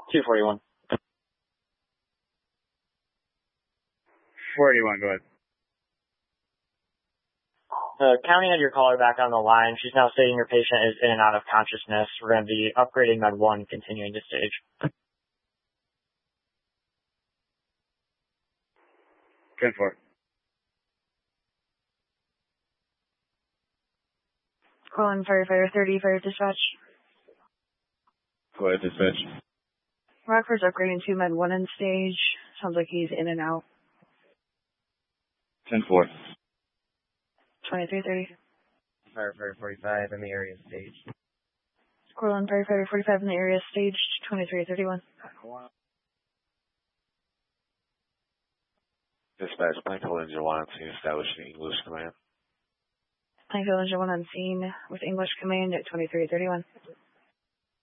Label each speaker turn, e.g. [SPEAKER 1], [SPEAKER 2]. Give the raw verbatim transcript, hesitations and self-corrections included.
[SPEAKER 1] two forty-one.
[SPEAKER 2] forty-one, go ahead.
[SPEAKER 1] The county had your caller back on the line. She's now stating your patient is in and out of consciousness. We're going to be upgrading med one, continuing to stage.
[SPEAKER 2] ten four.
[SPEAKER 3] Calling firefighter thirty, fire dispatch.
[SPEAKER 2] Go ahead, dispatch.
[SPEAKER 3] Rockford's upgrading to med one in stage. Sounds like he's in and out.
[SPEAKER 2] ten four.
[SPEAKER 3] twenty-three thirty.
[SPEAKER 4] Firefighter forty-five in the area stage.
[SPEAKER 3] Corlin, firefighter forty-five in the area staged. twenty-three thirty-one.
[SPEAKER 5] Dispatch, Plainfield Engine one on scene establishing English command.
[SPEAKER 3] Plainfield Engine one on scene with English command at twenty-three thirty-one.